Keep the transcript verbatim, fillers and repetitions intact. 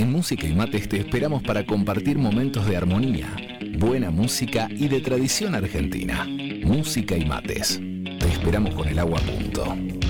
En Música y Mates te esperamos para compartir momentos de armonía, buena música y de tradición argentina. Música y Mates. Te esperamos con el agua a punto.